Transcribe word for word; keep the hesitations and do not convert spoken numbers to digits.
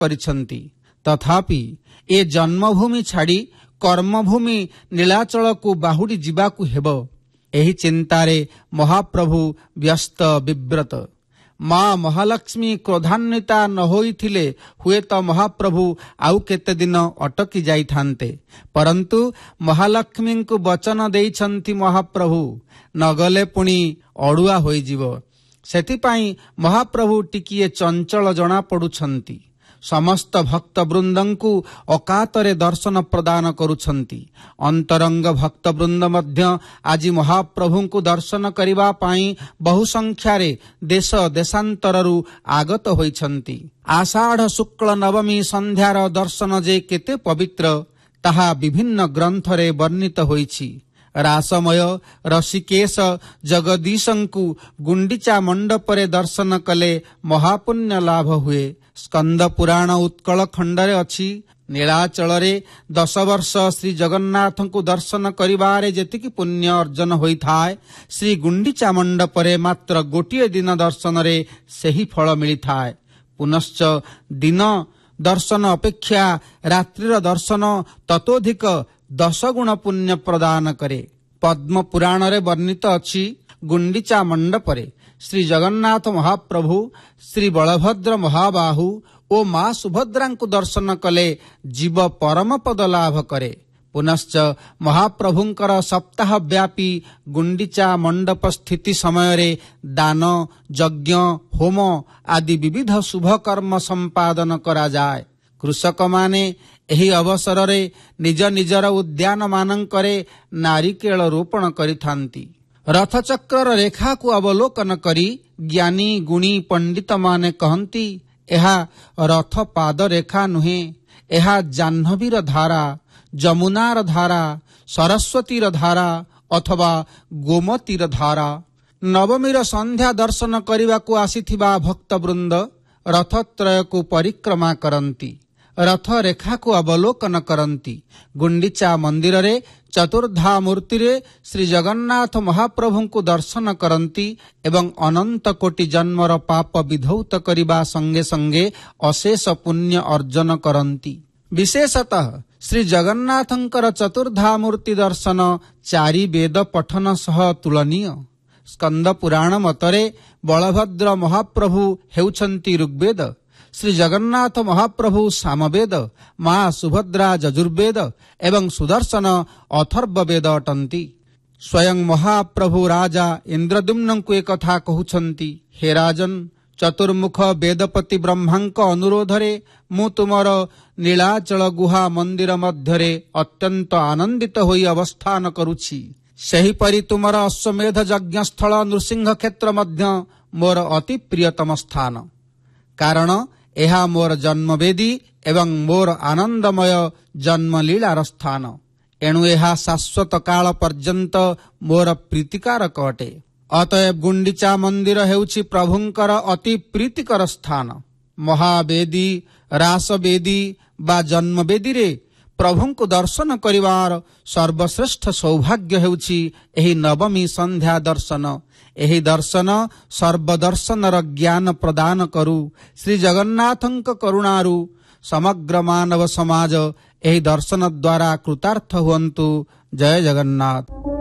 କରିଛନ୍ତି। ତଥାପି ଏ ଜନ୍ମଭୂମି ଛାଡ଼ି କର୍ମଭୂମି ନୀଳାଚଳକୁ ବାହୁଡ଼ି ଯିବାକୁ ହେବ। ଏହି ଚିନ୍ତାରେ ମହାପ୍ରଭୁ ବ୍ୟସ୍ତ ବିବ୍ରତ। ମା ମହାଲକ୍ଷ୍ମୀ କ୍ରୋଧାନ୍ୱିତା ନ ହୋଇଥିଲେ ହୁଏତ ମହାପ୍ରଭୁ ଆଉ କେତେ ଦିନ ଅଟକି ଯାଇଥାନ୍ତେ। ପରନ୍ତୁ ମହାଲକ୍ଷ୍ମୀଙ୍କୁ ବଚନ ଦେଇଛନ୍ତି ମହାପ୍ରଭୁ, ନଗଲେ ପୁଣି ଅଡ଼ୁଆ ହୋଇଯିବ। ସେଥିପାଇଁ ମହାପ୍ରଭୁ ଟିକିଏ ଚଞ୍ଚଳ ଜଣାପଡ଼ୁଛନ୍ତି। ସମସ୍ତ ଭକ୍ତବୃନ୍ଦଙ୍କୁ ଅକାତରେ ଦର୍ଶନ ପ୍ରଦାନ କରୁଛନ୍ତି। ଅନ୍ତରଙ୍ଗ ଭକ୍ତବୃନ୍ଦ ମଧ୍ୟ ଆଜି ମହାପ୍ରଭୁଙ୍କୁ ଦର୍ଶନ କରିବା ପାଇଁ ବହୁ ସଂଖ୍ୟାରେ ଦେଶ ଦେଶାନ୍ତରରୁ ଆଗତ ହୋଇଛନ୍ତି। ଆଷାଢ଼ ଶୁକ୍ଳ ନବମୀ ସନ୍ଧ୍ୟାର ଦର୍ଶନ ଯେ କେତେ ପବିତ୍ର, ତାହା ବିଭିନ୍ନ ଗ୍ରନ୍ଥରେ ବର୍ଣ୍ଣିତ ହୋଇଛି। ରାସମୟ ଋଷିକେଶ ଜଗଦୀଶଙ୍କୁ ଗୁଣ୍ଡିଚା ମଣ୍ଡପରେ ଦର୍ଶନ କଲେ ମହାପୁଣ୍ୟ ଲାଭ ହୁଏ। ସ୍କନ୍ଦ ପୁରାଣ ଉତ୍କଳ ଖଣ୍ଡରେ ଅଛି, ନୀଳାଚଳରେ ଦଶ ବର୍ଷ ଶ୍ରୀ ଜଗନ୍ନାଥଙ୍କୁ ଦର୍ଶନ କରିବାରେ ଯେତିକି ପୁଣ୍ୟ ଅର୍ଜନ ହୋଇଥାଏ, ଶ୍ରୀ ଗୁଣ୍ଡିଚା ମଣ୍ଡପରେ ମାତ୍ର ଗୋଟିଏ ଦିନ ଦର୍ଶନରେ ସେହି ଫଳ ମିଳିଥାଏ। ପୁନଶ୍ଚ ଦିନ ଦର୍ଶନ ଅପେକ୍ଷା ରାତ୍ରିର ଦର୍ଶନ ତତୋଧିକ ଦଶଗୁଣ ପୁଣ୍ୟ ପ୍ରଦାନ କରେ। ପଦ୍ମ ପୁରାଣରେ ବର୍ଣ୍ଣିତ ଅଛି, ଗୁଣ୍ଡିଚା ମଣ୍ଡପରେ ଶ୍ରୀ ଜଗନ୍ନାଥ ମହାପ୍ରଭୁ, ଶ୍ରୀ ବଳଭଦ୍ର ମହାବାହୁ ଓ ମା ସୁଭଦ୍ରାଙ୍କୁ ଦର୍ଶନ କଲେ ଜୀବ ପରମପଦ ଲାଭ କରେ। ପୁନଶ୍ଚ ମହାପ୍ରଭୁଙ୍କର ସପ୍ତାହ ବ୍ୟାପୀ ଗୁଣ୍ଡିଚା ମଣ୍ଡପ ସ୍ଥିତି ସମୟରେ ଦାନ, ଯଜ୍ଞ, ହୋମ ଆଦି ବିବିଧ ଶୁଭକର୍ମ ସମ୍ପାଦନ କରାଯାଏ। କୃଷକମାନେ ଏହି ଅବସରରେ ନିଜ ନିଜର ଉଦ୍ୟାନମାନଙ୍କରେ ନାରିକେଳ ରୋପଣ କରିଥାନ୍ତି। ରଥଚକ୍ରର ରେଖାକୁ ଅବଲୋକନ କରି ଜ୍ଞାନୀ ଗୁଣୀ ପଣ୍ଡିତମାନେ କହନ୍ତି, ଏହା ରଥ ପାଦ ରେଖା ନୁହେଁ, ଏହା ଜାହ୍ନବୀର ଧାରା, ଯମୁନାର ଧାରା, ସରସ୍ୱତୀର ଧାରା ଅଥବା ଗୋମତୀର ଧାରା। ନବମୀର ସନ୍ଧ୍ୟା ଦର୍ଶନ କରିବାକୁ ଆସିଥିବା ଭକ୍ତବୃନ୍ଦ ରଥତ୍ରୟକୁ ପରିକ୍ରମା କରନ୍ତି, ରଥ ରେଖାକୁ ଅବଲୋକନ କରନ୍ତି। ଗୁଣ୍ଡିଚା ମନ୍ଦିରରେ ଚତୁର୍ଦ୍ଧା ମୂର୍ତ୍ତିରେ ଶ୍ରୀ ଜଗନ୍ନାଥ ମହାପ୍ରଭୁଙ୍କୁ ଦର୍ଶନ କରନ୍ତି ଏବଂ ଅନନ୍ତ କୋଟି ଜନ୍ମର ପାପ ବିଧୌତ କରିବା ସଙ୍ଗେ ସଙ୍ଗେ ଅଶେଷ ପୁଣ୍ୟ ଅର୍ଜନ କରନ୍ତି। ବିଶେଷତଃ ଶ୍ରୀ ଜଗନ୍ନାଥଙ୍କର ଚତୁର୍ଦ୍ଧା ମୂର୍ତ୍ତି ଦର୍ଶନ ଚାରି ବେଦ ପଠନ ସହ ତୁଳନୀୟ। ସ୍କନ୍ଦ ପୁରାଣ ମତରେ ବଳଭଦ୍ର ମହାପ୍ରଭୁ ହେଉଛନ୍ତି ଋଗ୍ବେଦ, ଶ୍ରୀ ଜଗନ୍ନାଥ ମହାପ୍ରଭୁ ସାମବେଦ, ମା ସୁଭଦ୍ରା ଯଜୁର୍ବେଦ ଏବଂ ସୁଦର୍ଶନ ଅଥର୍ବବେଦ ଅଟନ୍ତି। ସ୍ୱୟଂ ମହାପ୍ରଭୁ ରାଜା ଇନ୍ଦ୍ରଦ୍ୟୁମ୍ନଙ୍କୁ ଏକଥା କହୁଛନ୍ତି, ହେ ରାଜନ୍, ଚତୁର୍ମୁଖ ବେଦପତି ବ୍ରହ୍ମାଙ୍କ ଅନୁରୋଧରେ ମୁଁ ତୁମର ନୀଳାଚଳ ଗୁହା ମନ୍ଦିର ମଧ୍ୟରେ ଅତ୍ୟନ୍ତ ଆନନ୍ଦିତ ହୋଇ ଅବସ୍ଥାନ କରୁଛି। ସେହିପରି ତୁମର ଅଶ୍ୱମେଧ ଯଜ୍ଞସ୍ଥଳ ନୃସିଂହ କ୍ଷେତ୍ର ମଧ୍ୟ ମୋର ଅତି ପ୍ରିୟତମ ସ୍ଥାନ। କାରଣ ଏହା ମୋର ଜନ୍ମବେଦୀ ଏବଂ ମୋର ଆନନ୍ଦମୟ ଜନ୍ମଲୀଳାର ସ୍ଥାନ। ଏଣୁ ଏହା ଶାଶ୍ୱତ କାଳ ପର୍ଯ୍ୟନ୍ତ ମୋର ପ୍ରୀତିକାରକ ଅଟେ। ଅତଏବ ଗୁଣ୍ଡିଚା ମନ୍ଦିର ହେଉଛି ପ୍ରଭୁଙ୍କର ଅତି ପ୍ରୀତିକର ସ୍ଥାନ। ମହାବେଦୀ, ରାସବେଦୀ ବା ଜନ୍ମବେଦୀରେ ପ୍ରଭୁଙ୍କୁ ଦର୍ଶନ କରିବାର ସର୍ବଶ୍ରେଷ୍ଠ ସୌଭାଗ୍ୟ ହେଉଛି ଏହି ନବମୀ ସନ୍ଧ୍ୟା ଦର୍ଶନ। ଏହି ଦର୍ଶନ ସର୍ବଦର୍ଶନର ଜ୍ଞାନ ପ୍ରଦାନ କରୁ। ଶ୍ରୀ ଜଗନ୍ନାଥଙ୍କ କରୁଣାରୁ ସମଗ୍ର ମାନବ ସମାଜ ଏହି ଦର୍ଶନ ଦ୍ୱାରା କୃତାର୍ଥ ହୁଅନ୍ତୁ। ଜୟ ଜଗନ୍ନାଥ।